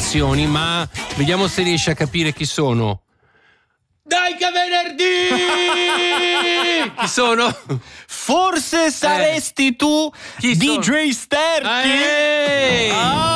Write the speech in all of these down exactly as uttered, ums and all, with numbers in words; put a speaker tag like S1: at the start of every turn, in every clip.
S1: informazioni, ma vediamo se riesci a capire chi sono. Dai che venerdì! Chi sono?
S2: Forse saresti eh. tu
S1: Chi
S2: D J
S1: sono?
S2: Sterchi?
S1: Ehi!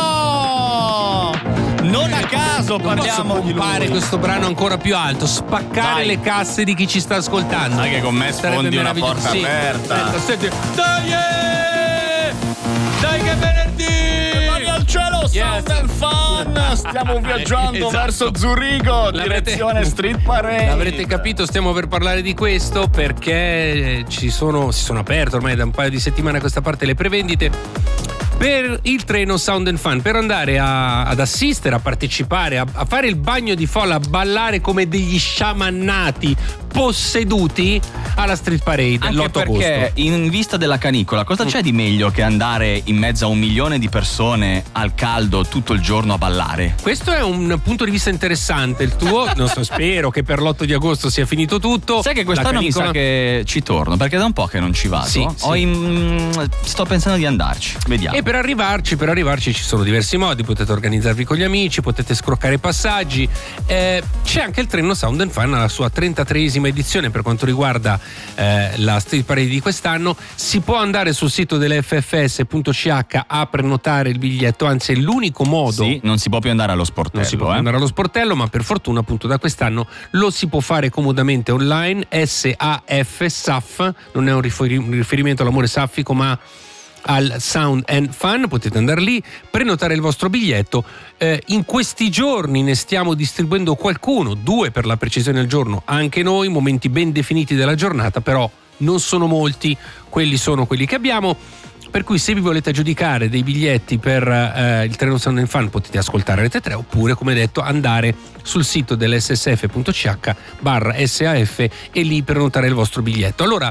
S2: Oh! Non a caso
S1: non
S2: parliamo
S1: posso
S2: di
S1: pompare
S2: lui.
S1: questo brano ancora più alto, spaccare
S2: Dai.
S1: le casse di chi ci sta ascoltando.
S2: Sai che con me
S1: Sarebbe
S2: sfondi una
S1: meraviglioso.
S2: porta
S1: Sì.
S2: aperta.
S1: Aspetta, senti. Dai! eh! Dai che venerdì!
S2: Mani al cielo,
S1: Yes.
S2: Sound and Fun. Stiamo viaggiando
S1: Esatto.
S2: verso Zurigo,
S1: L'avrete-
S2: direzione Street Parade.
S1: L'avrete capito, stiamo per parlare di questo perché ci sono, si sono aperte ormai da un paio di settimane a questa parte le prevendite per il treno Sound and Fun, per andare a, ad assistere, a partecipare, a, a fare il bagno di folla, a ballare come degli sciamannati posseduti alla Street Parade
S2: Anche
S1: l'otto
S2: perché
S1: agosto.
S2: in vista della canicola cosa c'è di meglio che andare in mezzo a un milione di persone al caldo tutto il giorno a ballare?
S1: Questo è un punto di vista interessante il tuo. Non so, spero che per l'otto di agosto sia finito tutto.
S2: Sai che quest'anno
S1: La
S2: mi
S1: canicola-
S2: sa che ci torno, perché da un po' che non ci vado.
S1: Sì,
S2: Ho
S1: sì.
S2: in- sto pensando di andarci. Vediamo.
S1: E per arrivarci, per arrivarci ci sono diversi modi, potete organizzarvi con gli amici, potete scroccare i passaggi. Eh, c'è anche il treno Sound and Fun alla sua trentatreesima edizione per quanto riguarda eh, la Street Parade di quest'anno. Si può andare sul sito dell'F F S punto C H a prenotare il biglietto, anzi è l'unico modo.
S2: Sì, non si può più andare allo sportello.
S1: Non si può
S2: eh.
S1: andare allo sportello, ma per fortuna appunto da quest'anno lo si può fare comodamente online. S A F, S A F, non è un riferi- un riferimento all'amore saffico, ma al Sound and Fun. Potete andare lì, prenotare il vostro biglietto. Eh, in questi giorni ne stiamo distribuendo qualcuno, due per la precisione al giorno, anche noi, momenti ben definiti della giornata, però non sono molti, quelli sono quelli che abbiamo. Per cui se vi volete aggiudicare dei biglietti per eh, il treno Sound and Fun potete ascoltare Rete tre, oppure come detto andare sul sito dell'S S F punto C H barra S A F e lì prenotare il vostro biglietto. Allora,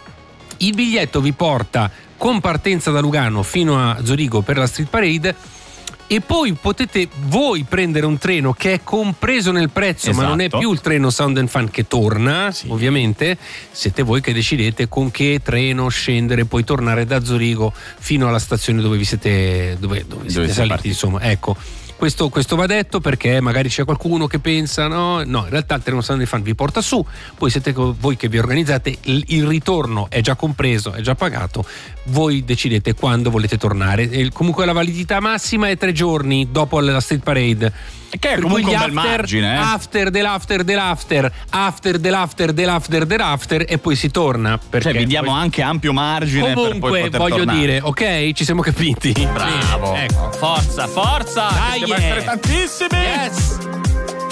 S1: il biglietto vi porta con partenza da Lugano fino a Zurigo per la Street Parade, e poi potete voi prendere un treno che è compreso nel prezzo,
S2: Esatto.
S1: ma non è più il treno Sound and Fun che torna,
S2: Sì.
S1: ovviamente siete voi che decidete con che treno scendere e poi tornare da Zurigo fino alla stazione dove vi siete dove, dove
S2: Dove
S1: siete
S2: siete
S1: saliti,
S2: partiti.
S1: insomma, ecco. Questo, questo va detto perché magari c'è qualcuno che pensa no, no, in realtà il treno Sound and Fun vi porta su, poi siete co- voi che vi organizzate, il, il ritorno è già compreso, è già pagato, voi decidete quando volete tornare. E comunque la validità massima è tre giorni dopo la Street Parade,
S2: Che è
S1: per
S2: comunque
S1: cui
S2: un
S1: gli
S2: bel
S1: after,
S2: margine, eh?
S1: after dell'after dell'after after dell'after dell'after dell'after e poi si torna, perché
S2: Cioè vi diamo
S1: poi-
S2: anche ampio margine per poi
S1: comunque
S2: poter
S1: voglio
S2: tornare.
S1: dire, ok, ci siamo capiti.
S2: Bravo.
S1: Ecco.
S2: Forza, forza.
S1: Dai,
S2: Dobbiamo
S1: eh.
S2: essere tantissimi.
S1: Yes.